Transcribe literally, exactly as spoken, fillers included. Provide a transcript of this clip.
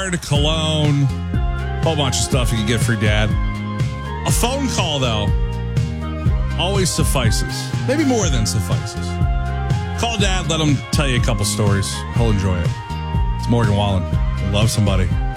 card, cologne, whole bunch of stuff you can get for dad. A phone call, though, always suffices. Maybe more than suffices. Call dad, let him tell you a couple stories. He'll enjoy it. It's Morgan Wallen. Love somebody.